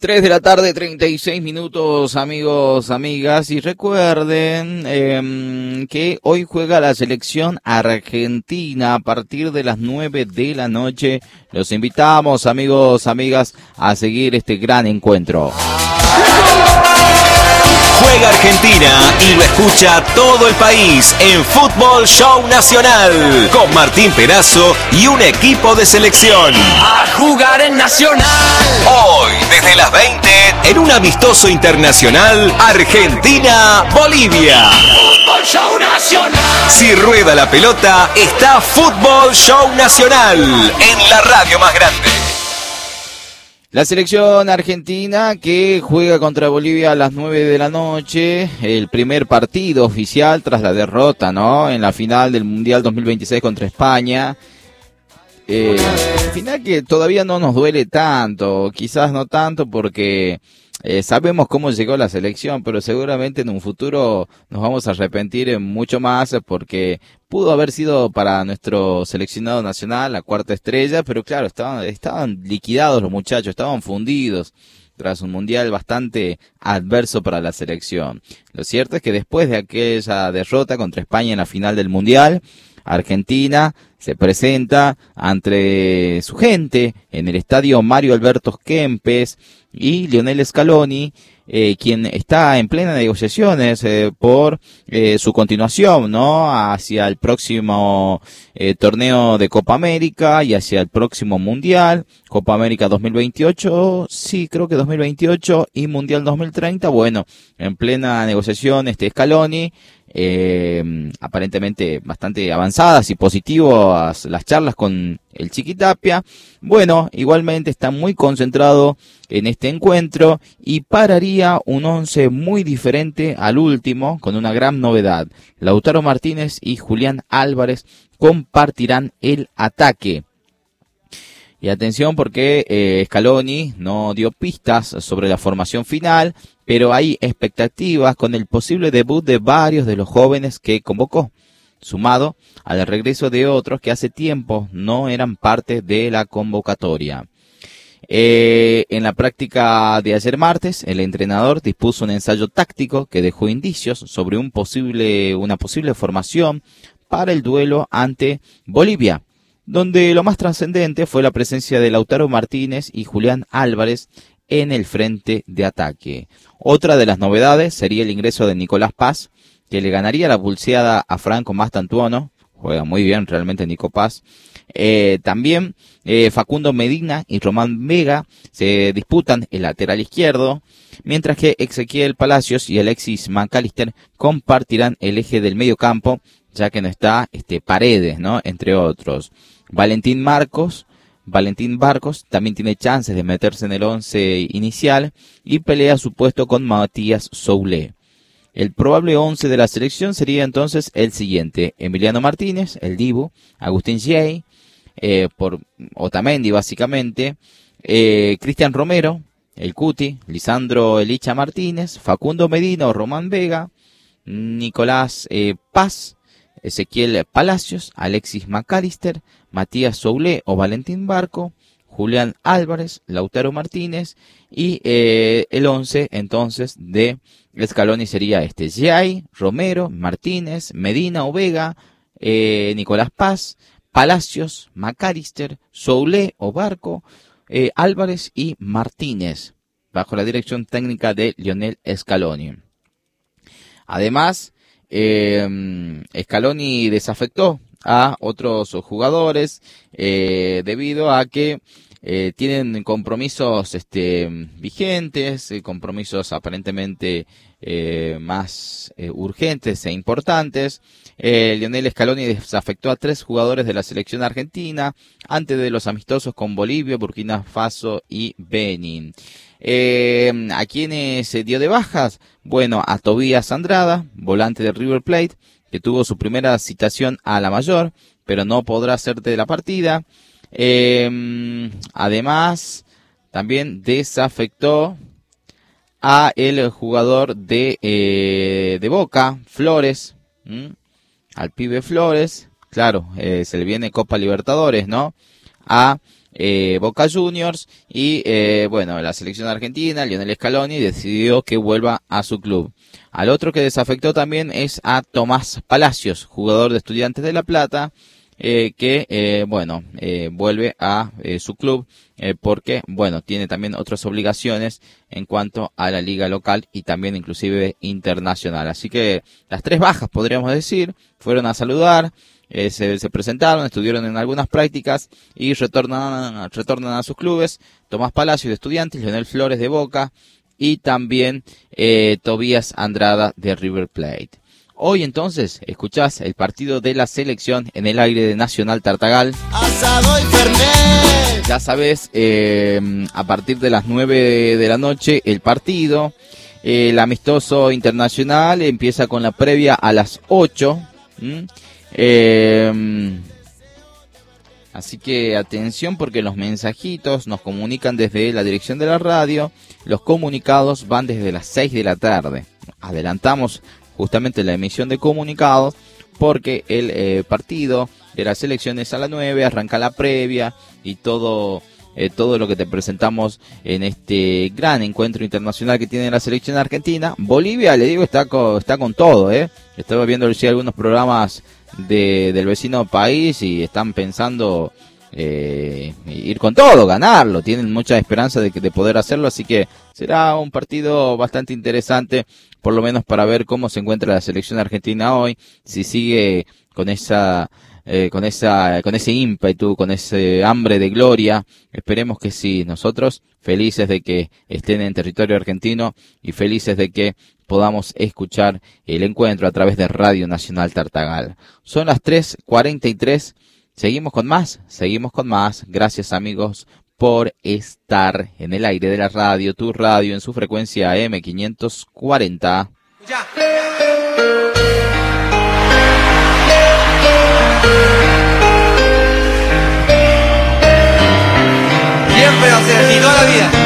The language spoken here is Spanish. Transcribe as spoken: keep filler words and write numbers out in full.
tres de la tarde, treinta y seis minutos, amigos, amigas, y recuerden eh, que hoy juega la selección argentina a partir de las nueve de la noche. Los invitamos, amigos, amigas, a seguir este gran encuentro. Juega Argentina y lo escucha todo el país en Fútbol Show Nacional con Martín Perazo y un equipo de selección. A jugar en Nacional. Hoy, desde las veinte, en un amistoso internacional, Argentina-Bolivia. Fútbol Show Nacional. Si rueda la pelota, está Fútbol Show Nacional en la radio más grande. La selección argentina que juega contra Bolivia a las nueve de la noche, el primer partido oficial tras la derrota, ¿no? En la final del Mundial dos mil veintiséis contra España. Eh, final que todavía no nos duele tanto, quizás no tanto porque eh, sabemos cómo llegó la selección, pero seguramente en un futuro nos vamos a arrepentir mucho más porque pudo haber sido para nuestro seleccionado nacional la cuarta estrella, pero claro, estaban, estaban liquidados los muchachos, estaban fundidos tras un mundial bastante adverso para la selección. Lo cierto es que después de aquella derrota contra España en la final del mundial, Argentina se presenta ante su gente en el estadio Mario Alberto Kempes y Lionel Scaloni, eh, quien está en plena negociaciones eh, por eh, su continuación, ¿no? Hacia el próximo eh, torneo de Copa América y hacia el próximo Mundial, Copa América dos mil veintiocho, sí, creo que dos mil veintiocho y Mundial dos mil treinta, bueno, en plena negociación este Scaloni. Eh, aparentemente bastante avanzadas y positivas las charlas con el Chiqui Tapia. Bueno, igualmente está muy concentrado en este encuentro y pararía un once muy diferente al último con una gran novedad. Lautaro Martínez y Julián Álvarez compartirán el ataque. Y atención porque eh, Scaloni no dio pistas sobre la formación final, pero hay expectativas con el posible debut de varios de los jóvenes que convocó, sumado al regreso de otros que hace tiempo no eran parte de la convocatoria. Eh, en la práctica de ayer martes, el entrenador dispuso un ensayo táctico que dejó indicios sobre un posible, una posible formación para el duelo ante Bolivia, donde lo más trascendente fue la presencia de Lautaro Martínez y Julián Álvarez en el frente de ataque. Otra de las novedades sería el ingreso de Nicolás Paz, que le ganaría la pulseada a Franco Mastantuono. Juega muy bien realmente Nico Paz. Eh, también eh, Facundo Medina y Román Vega se disputan el lateral izquierdo, mientras que Ezequiel Palacios y Alexis McAllister compartirán el eje del medio campo, ya que no está este Paredes, ¿no? Entre otros. Valentín Marcos, Valentín Barcos también tiene chances de meterse en el once inicial y pelea su puesto con Matías Soulé. El probable once de la selección sería entonces el siguiente: Emiliano Martínez, el Dibu, Agustín Jay, eh, por Otamendi básicamente, eh, Cristian Romero, el Cuti, Lisandro Elicha Martínez, Facundo Medina o Román Vega, Nicolás eh, Paz, Ezequiel Palacios, Alexis McAllister, Matías Soulé o Valentín Barco, Julián Álvarez, Lautaro Martínez y eh, el once entonces de Scaloni sería este: Jay, Romero, Martínez, Medina o Vega, eh, Nicolás Paz, Palacios, McAllister, Soulé o Barco, eh, Álvarez y Martínez, bajo la dirección técnica de Lionel Scaloni. Además, Eh, Scaloni desafectó a otros jugadores eh, debido a que eh, tienen compromisos este, vigentes, eh, compromisos aparentemente eh, más eh, urgentes e importantes. Eh, Lionel Scaloni desafectó a tres jugadores de la selección argentina antes de los amistosos con Bolivia, Burkina Faso y Benin. Eh, ¿A quiénes se dio de bajas? Bueno, a Tobías Andrada, volante de River Plate, que tuvo su primera citación a la mayor, pero no podrá ser de la partida. Eh, además, también desafectó a el jugador de, eh, de Boca, Flores, ¿m? al pibe Flores, claro, eh, se le viene Copa Libertadores, ¿no? A eh, Boca Juniors y eh, bueno, la selección argentina, Lionel Scaloni decidió que vuelva a su club. Al otro que desafectó también es a Tomás Palacios, jugador de Estudiantes de La Plata, eh, que eh, bueno, eh, vuelve a eh, su club eh, porque bueno, tiene también otras obligaciones en cuanto a la liga local y también inclusive internacional. Así que las tres bajas, podríamos decir, fueron a saludar. Eh, se, se presentaron, estuvieron en algunas prácticas y retornan, retornan a sus clubes. Tomás Palacios de Estudiantes, Leonel Flores de Boca y también eh, Tobías Andrada de River Plate. Hoy entonces escuchás el partido de la selección en el aire de Nacional Tartagal. Asado y Fernet. Ya sabes, eh, a partir de las nueve de la noche el partido. Eh, el amistoso internacional empieza con la previa a las ocho. ¿Mm? Eh, así que atención porque los mensajitos nos comunican desde la dirección de la radio, los comunicados van desde las seis de la tarde. Adelantamos justamente la emisión de comunicados porque el eh, partido de las selecciones a las nueve, arranca la previa y todo eh, todo lo que te presentamos en este gran encuentro internacional que tiene la selección argentina. Bolivia, le digo, está con, está con todo, ¿eh? Estaba viendo sí, algunos programas de, del vecino país y están pensando eh, ir con todo, ganarlo, tienen mucha esperanza de, de poder hacerlo, así que será un partido bastante interesante, por lo menos para ver cómo se encuentra la selección argentina hoy, si sigue con esa eh, con esa con ese ímpetu, con ese hambre de gloria. Esperemos que sí. Nosotros felices de que estén en territorio argentino y felices de que podamos escuchar el encuentro a través de Radio Nacional Tartagal. Son las tres cuarenta y tres. Seguimos con más, seguimos con más. Gracias amigos por estar en el aire de la radio, tu radio en su frecuencia A M quinientos cuarenta. Ya.